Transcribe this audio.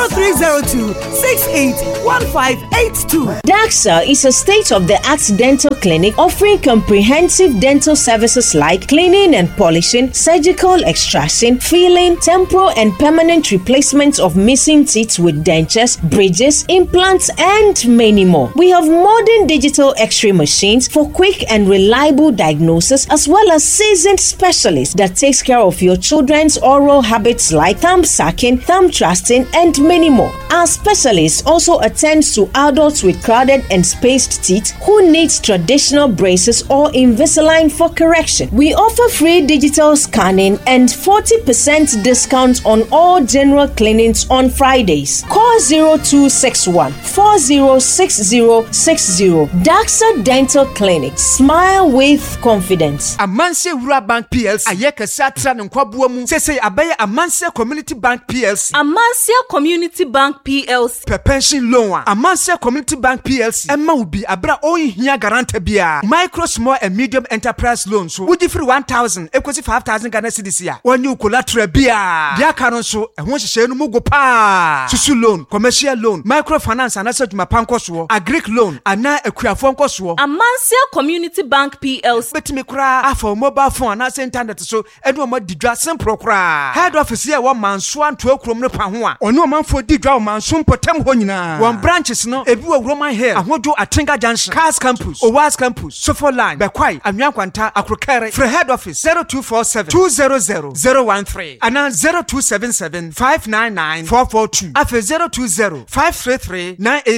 0302 681582. DAXA is a state-of-the-art dental clinic offering comprehensive dental services like cleaning and polishing, surgical extraction, filling, temporal and permanent replacement of missing teeth with dentures, bridges, implants, and many more. We have modern digital X-ray machines for quick and reliable diagnosis, as well as seasoned specialists that takes care of your children's oral habits like thumb sucking, thumb thrusting, and many more. Our specialists also attend to adults with crowded and spaced teeth who need traditional braces or Invisalign for correction. We offer free digital scanning and 40% discount on all general cleanings on Fridays. Call 0261 406060. DAXA Dental Clinic. Smile with confidence. Amanse Rural Bank PLC. Ayeka satra nkwabuamu. Sese abaya Amanse Community Bank PLC. Amanse Community Bank PLC. Pension loan. Amanse Community Bank PLC. Emma ubi abra oihia garante bia. Micro, small and medium enterprise loans. So would you free 1,000 equals 5,000 Ghana cedis ya. When you collateral bia. Dia karon so e won hye no mugo pa. Susu loan, commercial loan, microfinance and asset mapanko so, agric loan, ana ekuafo so. Amanse Community Bank PLC. Betimi kra afọ mobile phone and internet so edu mo didwa simple kra. Head office here one manso anto akurom no pa ho a. Ono manfo didwa manso potem ho nyina. One branches no ebi wo Roman Hill, ahodo Atinga Junction, Cars Campus, Owas Campus, Sofo Line, Bekwai, Anyankwanta, Akrokere. For head office 0247 200 013 and 0277 599 442. After 020 533 98